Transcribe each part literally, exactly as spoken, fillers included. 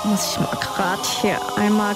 Muss ich mal gerade hier einmal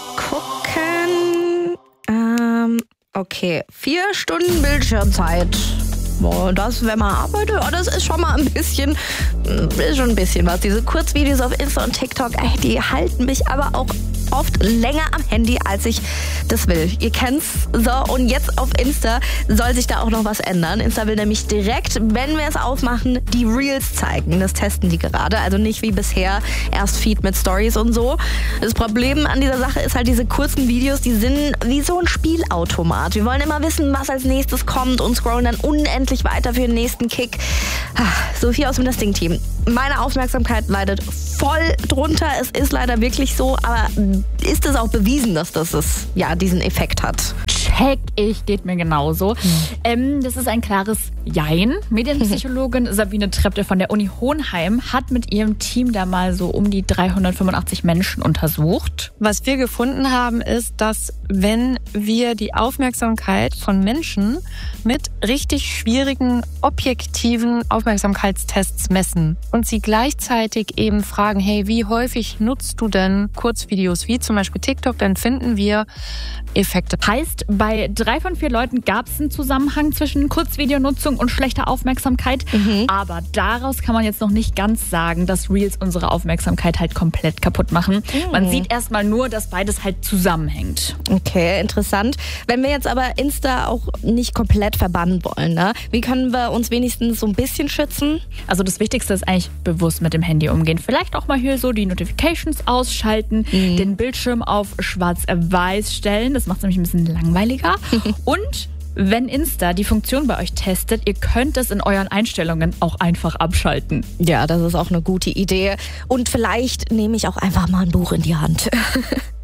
gucken. Ähm, okay, vier Stunden Bildschirmzeit. Boah, das, wenn man arbeitet, oh, das ist schon mal ein bisschen, ist schon ein bisschen was. Diese Kurzvideos auf Insta und TikTok, ey, die halten mich aber auch oft länger am Handy, als ich das will. Ihr kennt's. So, und jetzt auf Insta soll sich da auch noch was ändern. Insta will nämlich direkt, wenn wir es aufmachen, die Reels zeigen. Das testen die gerade. Also nicht wie bisher erst Feed mit Stories und so. Das Problem an dieser Sache ist halt, diese kurzen Videos, die sind wie so ein Spielautomat. Wir wollen immer wissen, was als nächstes kommt und scrollen dann unendlich weiter für den nächsten Kick. Sophie aus dem Nesting-Team. Meine Aufmerksamkeit leidet voll drunter. Es ist leider wirklich so, aber ist es auch bewiesen, dass das es, ja, diesen Effekt hat? Check ich, geht mir genauso. Hm. Ähm, das ist ein klares Jein. Medienpsychologin Sabine Trepte von der Uni Hohenheim hat mit ihrem Team da mal so um die dreihundertfünfundachtzig Menschen untersucht. Was wir gefunden haben, ist, dass wenn wir die Aufmerksamkeit von Menschen mit richtig schwierigen, objektiven Aufmerksamkeitstests messen und sie gleichzeitig eben fragen, hey, wie häufig nutzt du denn Kurzvideos wie zum Beispiel TikTok, dann finden wir Effekte. Heißt, bei drei von vier Leuten gab es einen Zusammenhang zwischen Kurzvideonutzung und schlechter Aufmerksamkeit. Mhm. Aber daraus kann man jetzt noch nicht ganz sagen, dass Reels unsere Aufmerksamkeit halt komplett kaputt machen. Mhm. Man sieht erstmal nur, dass beides halt zusammenhängt. Okay, interessant. Wenn wir jetzt aber Insta auch nicht komplett verbannen wollen, ne? Wie können wir uns wenigstens so ein bisschen schützen? Also das Wichtigste ist eigentlich bewusst mit dem Handy umgehen. Vielleicht auch mal hier so die Notifications ausschalten, mhm. den Bildschirm auf schwarz-weiß stellen. Das macht es nämlich ein bisschen langweiliger. Und wenn Insta die Funktion bei euch testet, ihr könnt es in euren Einstellungen auch einfach abschalten. Ja, das ist auch eine gute Idee. Und vielleicht nehme ich auch einfach mal ein Buch in die Hand.